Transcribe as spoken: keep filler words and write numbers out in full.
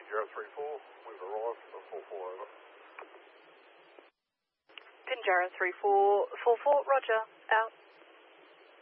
zero three four, we've arrived at four four over. Pinjarra three four four four, roger, out.